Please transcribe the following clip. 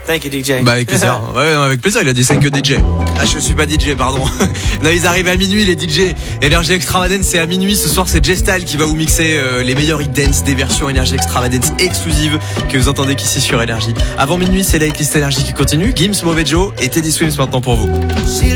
Thank you, DJ. Bah avec plaisir. Ouais, non, avec plaisir. Il a dit thank you DJ. Ah, je suis pas DJ, pardon. Non, ils arrivent à minuit, les DJ. Energy Extravagance, c'est à minuit. Ce soir, c'est J-Style qui va vous mixer les meilleurs hit dance des versions Energy Extravagance exclusives que vous entendez qu'ici sur Energy. Avant minuit, c'est la Hitlist Energy qui continue. Gims, Mauvais Joe et Teddy Swims maintenant pour vous.